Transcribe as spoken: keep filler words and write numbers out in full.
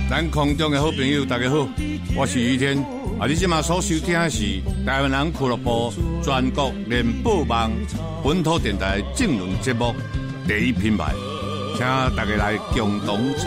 咱空中的好朋友，大家好，我是于天。啊，你即马所收听的是台湾人俱乐部全国联播网本土电台政论节目第一品牌，请大家来共同。